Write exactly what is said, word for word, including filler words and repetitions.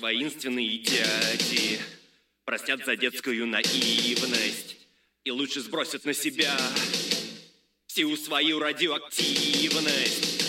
воинственные дяди простят за детскую наивность и лучше сбросят на себя всю свою радиоактивность.